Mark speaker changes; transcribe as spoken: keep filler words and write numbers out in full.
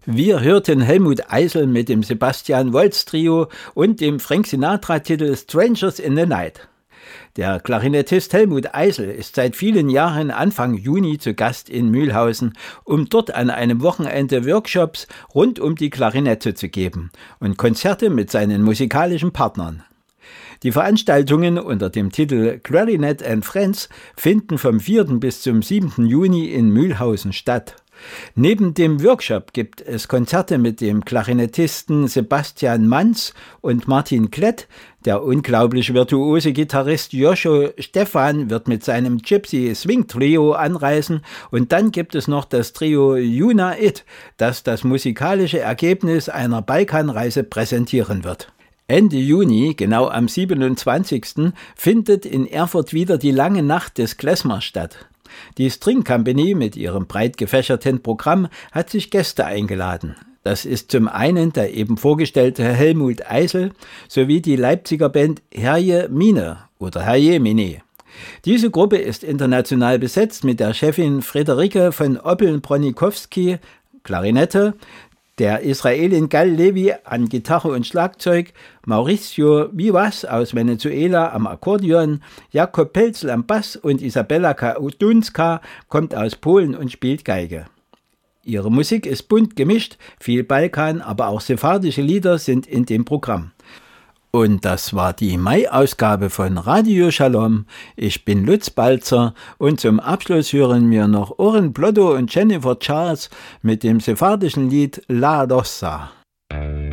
Speaker 1: Wir hörten Helmut Eisel mit dem Sebastian Wolz Trio und dem Frank Sinatra-Titel Strangers in the Night. Der Klarinettist Helmut Eisel ist seit vielen Jahren Anfang Juni zu Gast in Mühlhausen, um dort an einem Wochenende Workshops rund um die Klarinette zu geben und Konzerte mit seinen musikalischen Partnern. Die Veranstaltungen unter dem Titel Clarinet and Friends finden vom vierten bis zum siebten Juni in Mühlhausen statt. Neben dem Workshop gibt es Konzerte mit dem Klarinettisten Sebastian Manz und Martin Klett. Der unglaublich virtuose Gitarrist Joscho Stephan wird mit seinem Gypsy Swing Trio anreisen, und dann gibt es noch das Trio Juna It, das das musikalische Ergebnis einer Balkanreise präsentieren wird. Ende Juni, genau am siebenundzwanzigsten, findet in Erfurt wieder die Lange Nacht des Klezmer statt. Die String Company mit ihrem breit gefächerten Programm hat sich Gäste eingeladen. Das ist zum einen der eben vorgestellte Helmut Eisel sowie die Leipziger Band Herje Mine oder Herje Mine. Diese Gruppe ist international besetzt mit der Chefin Friederike von Oppeln-Bronikowski, Klarinette, der Israelin Gal Levi an Gitarre und Schlagzeug, Mauricio Vivas aus Venezuela am Akkordeon, Jakob Pelzl am Bass und Isabella Kaudunska kommt aus Polen und spielt Geige. Ihre Musik ist bunt gemischt, viel Balkan, aber auch sephardische Lieder sind in dem Programm. Und das war die Mai-Ausgabe von Radio Shalom. Ich bin Lutz Balzer und zum Abschluss hören wir noch Oren Blotto und Jennifer Charles mit dem sephardischen Lied La Dossa.